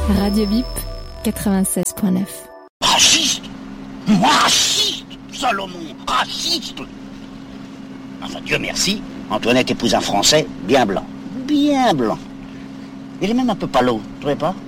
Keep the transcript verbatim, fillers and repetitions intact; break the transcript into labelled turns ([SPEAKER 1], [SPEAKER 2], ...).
[SPEAKER 1] Radio Bip, quatre-vingt-seize point neuf.
[SPEAKER 2] Raciste? Moi, raciste? Salomon, raciste? Enfin, Dieu merci, Antoinette épouse un Français bien blanc. Bien blanc. Il est même un peu palo, tu trouvez pas?